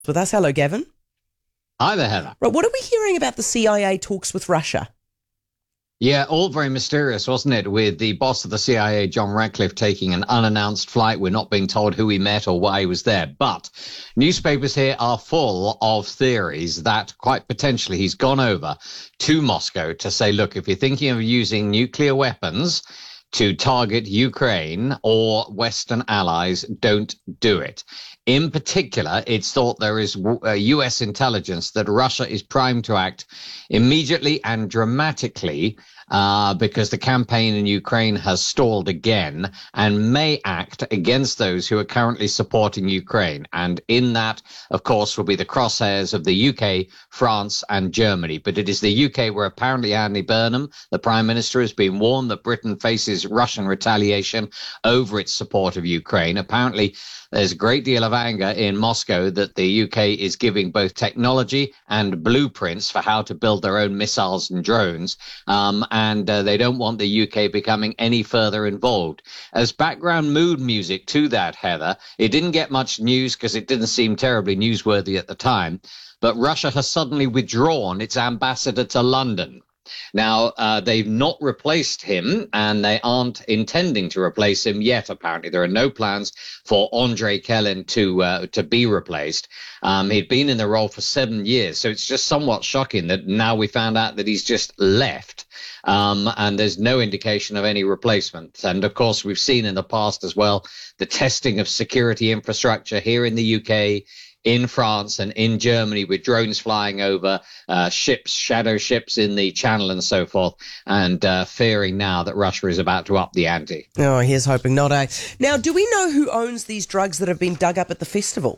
with us. Hello, Gavin. Hi there, Heather. Right, what are we hearing about the CIA talks with Russia? Yeah, all very mysterious, wasn't it? With the boss of the CIA, John Ratcliffe, taking an unannounced flight. We're not being told who he met or why he was there. But newspapers here are full of theories that quite potentially he's gone over to Moscow to say, look, if you're thinking of using nuclear weapons to target Ukraine or Western allies, don't do it. In particular, it's thought there is U.S. intelligence that Russia is primed to act immediately and dramatically because the campaign in Ukraine has stalled again and may act against those who are currently supporting Ukraine. And in that, of course, will be the crosshairs of the UK, France and Germany. But it is the UK where apparently Andy Burnham, the Prime Minister, has been warned that Britain faces Russian retaliation over its support of Ukraine. Apparently, there's a great deal of anger in Moscow that the UK is giving both technology and blueprints for how to build their own missiles and drones. And they don't want the UK becoming any further involved. As background mood music to that, Heather, it didn't get much news because it didn't seem terribly newsworthy at the time. But Russia has suddenly withdrawn its ambassador to London. Now, they've not replaced him, and they aren't intending to replace him yet, apparently. There are no plans for Andrei Kelin to be replaced. He'd been in the role for 7 years, so it's just somewhat shocking that now we found out that he's just left. And there's no indication of any replacement. And, of course, we've seen in the past as well the testing of security infrastructure here in the UK, in France and in Germany, with drones flying over ships, shadow ships in the channel and so forth, and fearing now that Russia is about to up the ante. Oh, here's hoping not, eh? Now, do we know who owns these drugs that have been dug up at the festival?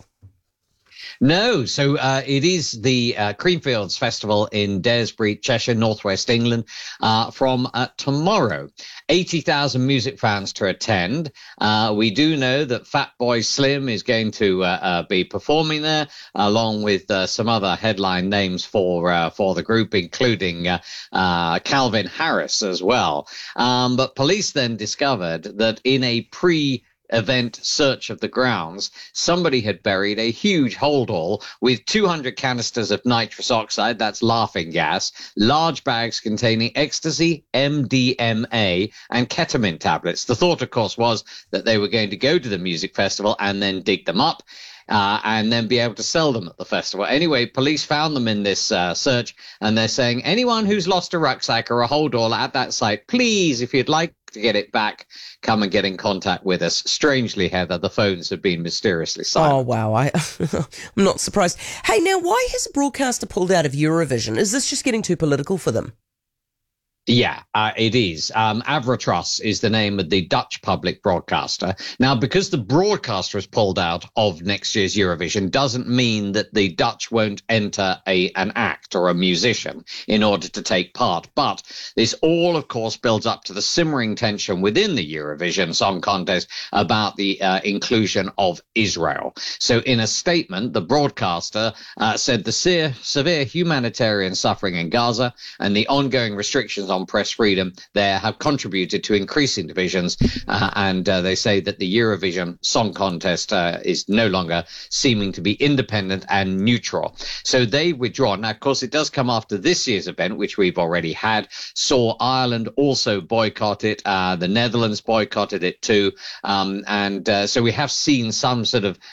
No, so it is the Creamfields Festival in Daresbury, Cheshire, northwest England, from tomorrow. 80,000 music fans to attend. We do know that Fatboy Slim is going to be performing there, along with some other headline names for the group, including Calvin Harris as well. But police then discovered that in a event search of the grounds, somebody had buried a huge holdall with 200 canisters of nitrous oxide, that's laughing gas, large bags containing ecstasy, MDMA, and ketamine tablets. The thought, of course, was that they were going to go to the music festival and then dig them up. And then be able to sell them at the festival. Anyway, police found them in this search, and they're saying anyone who's lost a rucksack or a holdall at that site, please, if you'd like to get it back, come and get in contact with us. Strangely, Heather, the phones have been mysteriously silent. Oh, wow. I'm not surprised. Hey, now, why has a broadcaster pulled out of Eurovision? Is this just getting too political for them? Yeah, it is. Avrotros is the name of the Dutch public broadcaster. Now, because the broadcaster has pulled out of next year's Eurovision doesn't mean that the Dutch won't enter an act or a musician in order to take part. But this all, of course, builds up to the simmering tension within the Eurovision Song Contest about the inclusion of Israel. So in a statement, the broadcaster said the severe humanitarian suffering in Gaza and the ongoing restrictions on press freedom there have contributed to increasing divisions, and they say that the Eurovision Song Contest is no longer seeming to be independent and neutral. So they've withdrawn. Now, of course, it does come after this year's event, which we've already had, saw Ireland also boycott it. The Netherlands boycotted it too. So we have seen some sort of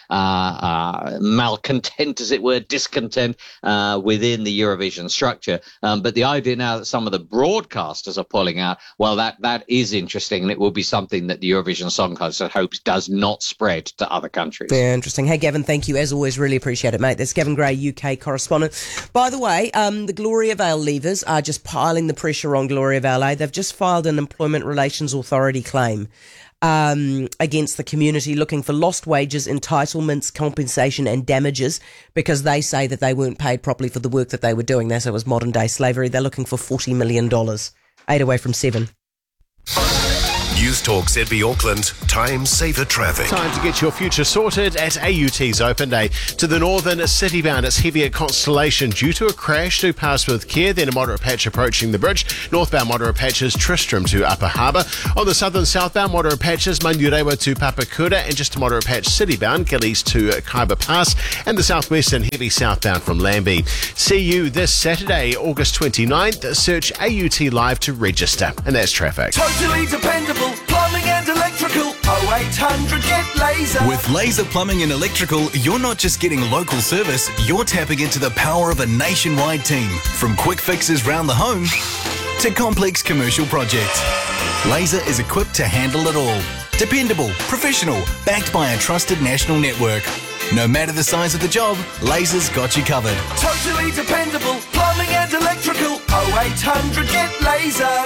malcontent, as it were, discontent within the Eurovision structure. But the idea now that some of the broadcasters are pulling out, well, that is interesting, and it will be something that the Eurovision Song Contest hopes does not spread to other countries. Yeah, interesting. Hey, Gavin, thank you. As always, really appreciate it, mate. That's Gavin Gray, UK correspondent. By the way, the Gloria Vale leavers are just piling the pressure on Gloria Vale. They've just filed an Employment Relations Authority claim against the community, looking for lost wages, entitlements, compensation and damages, because they say that they weren't paid properly for the work that they were doing. They say it was modern day slavery. They're looking for $40 million. 8 away from 7. News Talk ZB Auckland. Time saver traffic. Time to get your future sorted at AUT's Open Day. To the northern city-bound, it's heavy at Constellation due to a crash. Do pass with care, then a moderate patch approaching the bridge. Northbound moderate patches Tristram to Upper Harbour. On the southern southbound, moderate patches Manurewa to Papakura, and just a moderate patch city-bound Gillies to Kaiba Pass, and the southwestern heavy southbound from Lambie. See you this Saturday, August 29th. Search AUT Live to register. And that's traffic. Totally dependable plumbing and electrical. 0800 get Laser. With Laser Plumbing and Electrical, you're not just getting local service, you're tapping into the power of a nationwide team. From quick fixes round the home to complex commercial projects. Laser is equipped to handle it all. Dependable, professional, backed by a trusted national network. No matter the size of the job, Laser's got you covered. Totally dependable plumbing and electrical. 0800 get Laser.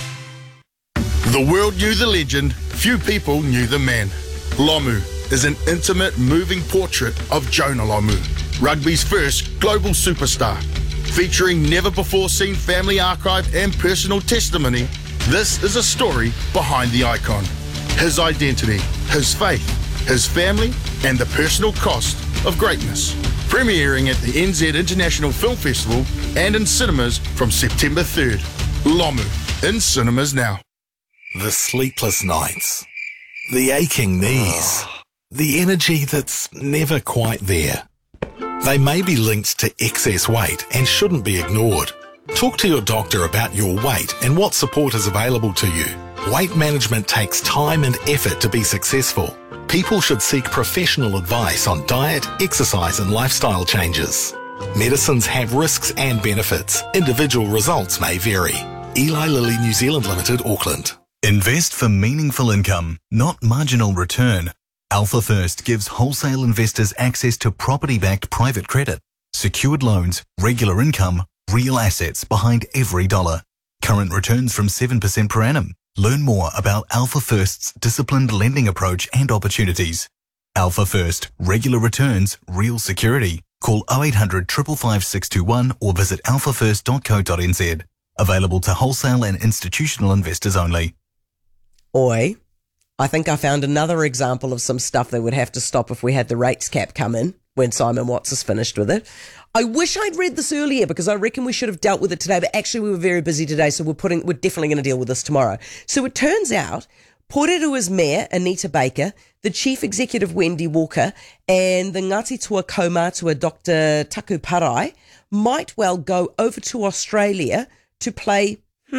The world knew the legend, few people knew the man. Lomu is an intimate, moving portrait of Jonah Lomu, rugby's first global superstar. Featuring never-before-seen family archive and personal testimony, this is a story behind the icon. His identity, his faith, his family, and the personal cost of greatness. Premiering at the NZ International Film Festival and in cinemas from September 3rd. Lomu, in cinemas now. The sleepless nights. The aching knees. The energy that's never quite there. They may be linked to excess weight and shouldn't be ignored. Talk to your doctor about your weight and what support is available to you. Weight management takes time and effort to be successful. People should seek professional advice on diet, exercise and lifestyle changes. Medicines have risks and benefits. Individual results may vary. Eli Lilly New Zealand Limited, Auckland. Invest for meaningful income, not marginal return. Alpha First gives wholesale investors access to property-backed private credit, secured loans, regular income, real assets behind every dollar. Current returns from 7% per annum. Learn more about Alpha First's disciplined lending approach and opportunities. Alpha First, regular returns, real security. Call 0800 555 621 or visit alphafirst.co.nz. Available to wholesale and institutional investors only. Oi, I think I found another example of some stuff that would have to stop if we had the rates cap come in when Simon Watts is finished with it. I wish I'd read this earlier because I reckon we should have dealt with it today, but actually we were very busy today, so we're definitely going to deal with this tomorrow. So it turns out Porerua's Mayor, Anita Baker, the Chief Executive, Wendy Walker, and the Ngāti Toa Kaumātua, Dr. Taku Parai, might well go over to Australia to play,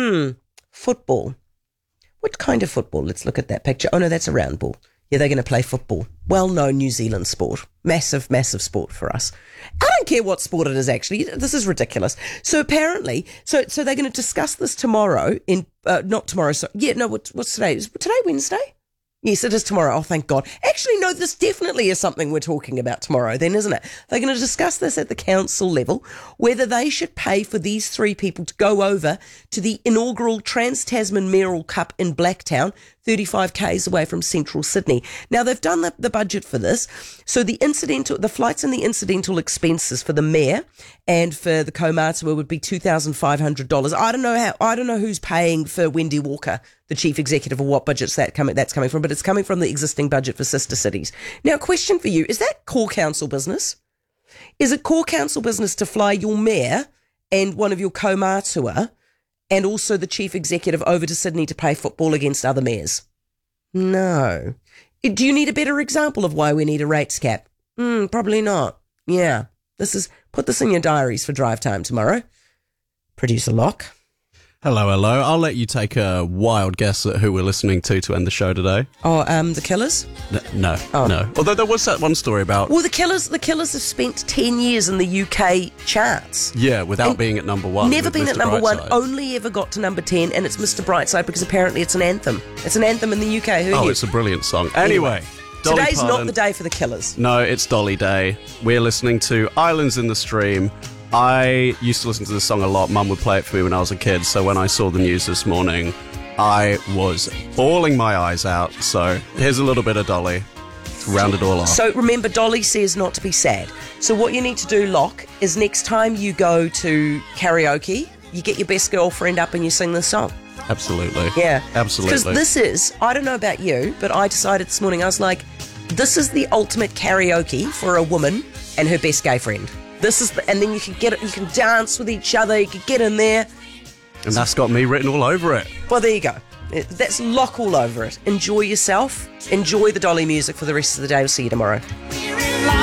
football. What kind of football? Let's look at that picture. Oh, no, that's a round ball. Yeah, they're going to play football. Well-known New Zealand sport. Massive, massive sport for us. I don't care what sport it is, actually. This is ridiculous. So apparently, so they're going to discuss this tomorrow not tomorrow. So, what's today? Is today Wednesday? Yes, it is tomorrow. Oh, thank God. Actually, no, this definitely is something we're talking about tomorrow then, isn't it? They're going to discuss this at the council level, whether they should pay for these three people to go over to the inaugural Trans-Tasman Mayoral Cup in Blacktown, 35 k's away from central Sydney. Now, they've done the budget for this. So the flights and the incidental expenses for the mayor and for the Kaumātua would be $2,500. I don't know who's paying for Wendy Walker, the chief executive, or what budget's that's coming from, but it's coming from the existing budget for sister cities. Now, question for you, is that core council business? Is it core council business to fly your mayor and one of your Kaumātua and also the chief executive over to Sydney to play football against other mayors? No. Do you need a better example of why we need a rates cap? Probably not. Yeah. Put this in your diaries for drive time tomorrow. Producer Locke. Hello. I'll let you take a wild guess at who we're listening to end the show today. Oh, the Killers? No. Although there was that one story about... Well, the Killers have spent 10 years in the UK charts. Yeah, without being at number one. Never been Mr. at number Brightside. one, only ever got to number 10, and it's Mr. Brightside because apparently it's an anthem. It's an anthem in the UK. Who knew? It's a brilliant song. Anyway, Dolly today's Parton. not the day for the Killers. No, it's Dolly Day. We're listening to Islands in the Stream. I used to listen to this song a lot. Mum would play it for me when I was a kid, so when I saw the news this morning, I was bawling my eyes out. So here's a little bit of Dolly to round it all off. So remember, Dolly says not to be sad. So what you need to do, Locke, is next time you go to karaoke, you get your best girlfriend up and you sing this song. Absolutely. Yeah. Absolutely. Because this is, I don't know about you, but I decided this morning, I was like, this is the ultimate karaoke for a woman and her best gay friend. This is, and then you can dance with each other, you can get in there. And that's got me written all over it. Well, there you go. That's lock all over it. Enjoy yourself. Enjoy the Dolly music for the rest of the day. We'll see you tomorrow.